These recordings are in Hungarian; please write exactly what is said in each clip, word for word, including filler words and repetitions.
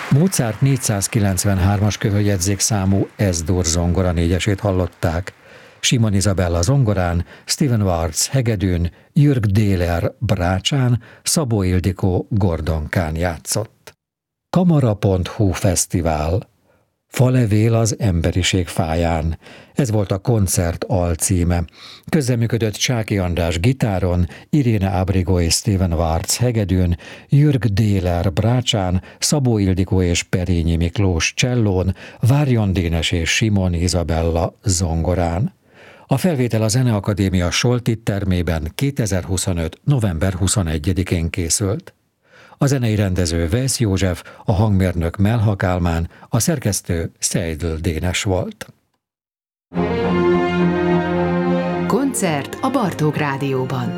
Mozart négyszázkilencvenhármas köhöljegyzékszámú Es-dur zongora négyesét hallották. Simon Izabella zongorán, Steven Warts hegedűn, Jürg Dehler brácsán, Szabó Ildikó gordonkán játszott. Kamara pont hu Fesztivál. Falevél az emberiség fáján. Ez volt a koncert alcíme. Közreműködött Csáky András gitáron, Iréne Abrigo és Steven Warts hegedűn, Jürg Dehler brácsán, Szabó Ildikó és Perényi Miklós csellón, Várjon Dénes és Simon Izabella zongorán. A felvétel a Zeneakadémia Soltit termében kétezer-huszonöt. november huszonegyedikén készült. A zenei rendező Vesz József, a hangmérnök Melha Kálmán, a szerkesztő Seidl Dénes volt. Koncert a Bartók Rádióban.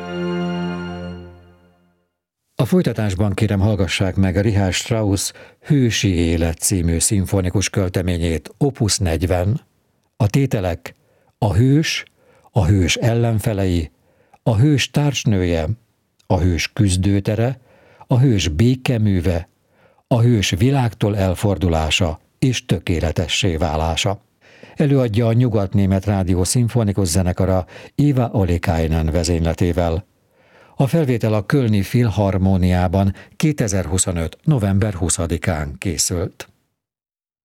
A folytatásban kérem hallgassák meg Richard Strauss Hősi élet című szimfonikus költeményét, opus negyven. A tételek: a hős, a hős ellenfelei, a hős társnője, a hős küzdőtere, a hős békeműve, a hős világtól elfordulása és tökéletessé válása. Előadja a Nyugat-Német Rádió szimfonikus zenekara Eva Ollikainen vezényletével. A felvétel a Kölni Filharmóniában kétezer-huszonöt. november huszadikán készült.